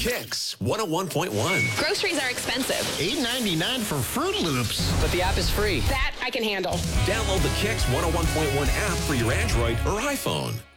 Kicks 101.1. Groceries are expensive. $8.99 for Fruit Loops. But the app is free. That I can handle. Download the Kicks 101.1 app for your Android or iPhone.